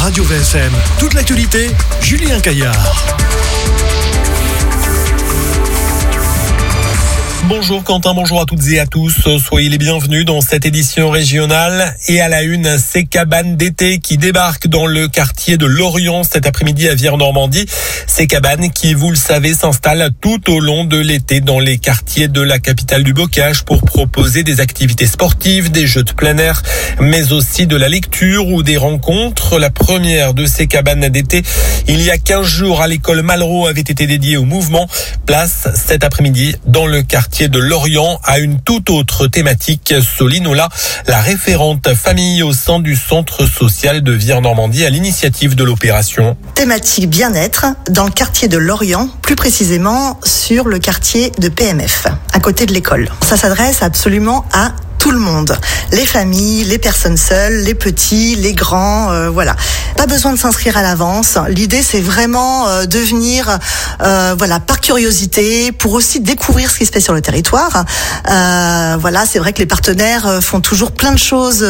Radio VSM, toute l'actualité, Julien Caillard. Bonjour Quentin, bonjour à toutes et à tous. Soyez les bienvenus dans cette édition régionale. Et à la une, ces cabanes d'été qui débarquent dans le quartier de Lorient cet après-midi à Vire-Normandie. Ces cabanes qui, vous le savez, s'installent tout au long de l'été dans les quartiers de la capitale du bocage pour proposer des activités sportives, des jeux de plein air, mais aussi de la lecture ou des rencontres. La première de ces cabanes d'été, il y a 15 jours à l'école Malraux, avait été dédiée au mouvement. Place cet après-midi dans le quartier de Lorient à une toute autre thématique. Soline Ola, la référente famille au sein du centre social de Vire-Normandie à l'initiative de l'opération. Thématique bien-être dans le quartier de Lorient, plus précisément sur le quartier de PMF, à côté de l'école. Ça s'adresse absolument à tout le monde, les familles, les personnes seules, les petits, les grands, voilà. Pas besoin de s'inscrire à l'avance. L'idée, c'est vraiment de venir, par curiosité, pour aussi découvrir ce qui se fait sur le territoire. Voilà, c'est vrai que les partenaires font toujours plein de choses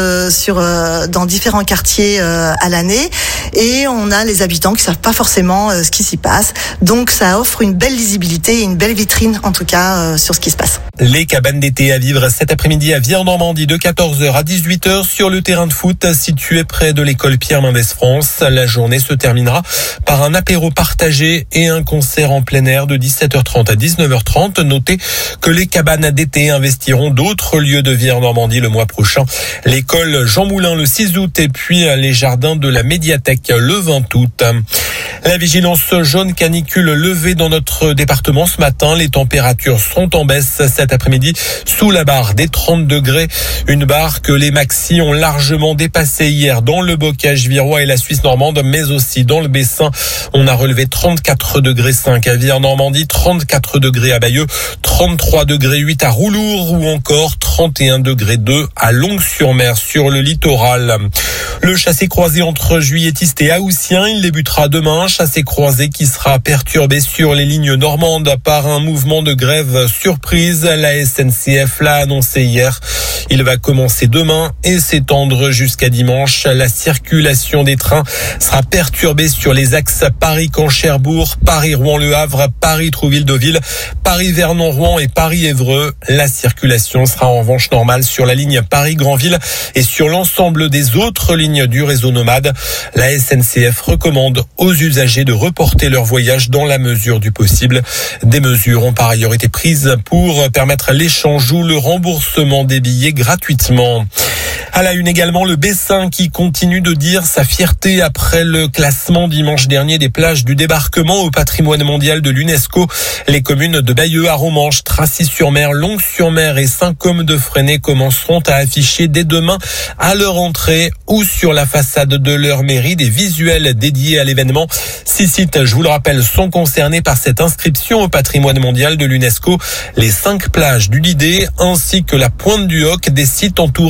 dans différents quartiers à l'année, et on a les habitants qui savent pas forcément ce qui s'y passe. Donc, ça offre une belle lisibilité et une belle vitrine, en tout cas, sur ce qui se passe. Les cabanes d'été à vivre cet après-midi à Vire-Normandie de 14h à 18h sur le terrain de foot situé près de l'école Pierre Mendès France. La journée se terminera par un apéro partagé et un concert en plein air de 17h30 à 19h30. Notez que les cabanes d'été investiront d'autres lieux de Vire-Normandie le mois prochain. L'école Jean Moulin le 6 août et puis les jardins de la médiathèque le 20 août. La vigilance jaune canicule levée dans notre département ce matin. Les températures sont en baisse cet après-midi sous la barre des 30 degrés. Une barre que les maxis ont largement dépassée hier dans le bocage virois et la Suisse normande, mais aussi dans le Bessin. On a relevé 34 degrés 5 à Vire-Normandie, 34 degrés à Bayeux, 33 degrés 8 à Roulour ou encore 31 degrés 2 à Longues-sur-Mer sur le littoral. Le chassé-croisé entre Juilletistes et Haussiens, il débutera demain. Chassé-croisé qui sera perturbé sur les lignes normandes par un mouvement de grève surprise. La SNCF l'a annoncé hier. Il va commencer demain et s'étendre jusqu'à dimanche. La circulation des trains sera perturbée sur les axes Paris-Caen-Cherbourg, Paris-Rouen-Le Havre, Paris-Trouville-Deauville, Paris-Vernon-Rouen et Paris-Évreux. La circulation sera en revanche normale sur la ligne Paris-Granville et sur l'ensemble des autres lignes du réseau nomade. La SNCF recommande aux usagers de reporter leur voyage dans la mesure du possible. Des mesures ont par ailleurs été prises pour permettre l'échange ou le remboursement des billets gratuitement. À la une également, le Bessin qui continue de dire sa fierté après le classement dimanche dernier des plages du débarquement au patrimoine mondial de l'UNESCO. Les communes de Bayeux, Aromanches, Tracy-sur-Mer, Longues-sur-Mer et Saint-Côme-de-Fresnay commenceront à afficher dès demain à leur entrée ou sur la façade de leur mairie des visuels dédiés à l'événement. 6 sites, je vous le rappelle, sont concernés par cette inscription au patrimoine mondial de l'UNESCO. Les 5 plages du Lidé ainsi que la Pointe du Hoc, des sites entourés